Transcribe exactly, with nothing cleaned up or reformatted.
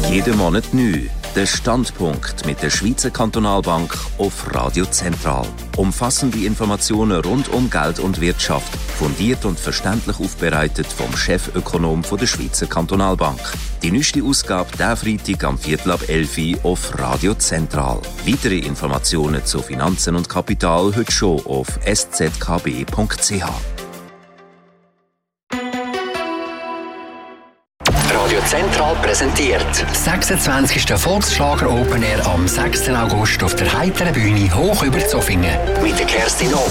Jeden Monat neu. Der Standpunkt mit der Schweizer Kantonalbank auf Radio Zentral. Umfassende Informationen rund um Geld und Wirtschaft, fundiert und verständlich aufbereitet vom Chefökonom der Schweizer Kantonalbank. Die neueste Ausgabe diesen Freitag am Viertel ab elf Uhr auf Radio Zentral. Weitere Informationen zu Finanzen und Kapital heute schon auf s z k b punkt c h. Radio Zentral präsentiert sechsundzwanzigsten Volksschlager Open Air am sechsten August auf der heiteren Bühne hoch über Zofingen mit der Kerstin Ott.